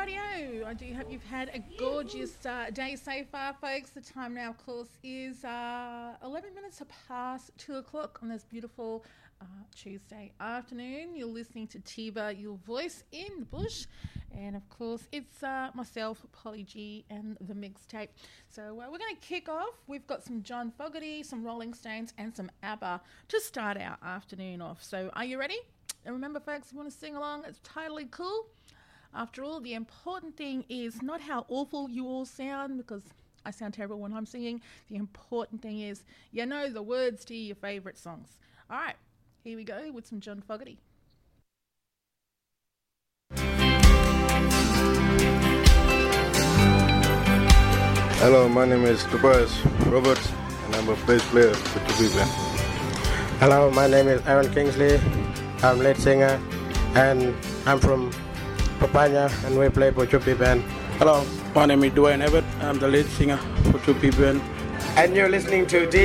Radio. I do hope you've had a gorgeous day so far, folks. The time now, of course, is 11 minutes past 2 o'clock on this beautiful Tuesday afternoon. You're listening to Tiba, your voice in the bush. And, of course, it's myself, Polly G, and the mixtape. So we're going to kick off. We've got some John Fogerty, some Rolling Stones, and some ABBA to start our afternoon off. So are you ready? And remember, folks, if you want to sing along, it's totally cool. After all, the important thing is not how awful you all sound, because I sound terrible when I'm singing. The important thing is you know the words to your favourite songs. All right, here we go with some John Fogerty. Hello, my name is Tobias Roberts, and I'm a bass player for Tupi Band. Hello, my name is Aaron Kingsley. I'm lead singer, and I'm from Papaya, and we play for Tupi Band. Hello, my name is Dwayne Abbott. I'm the lead singer for Tupi Band. And you're listening to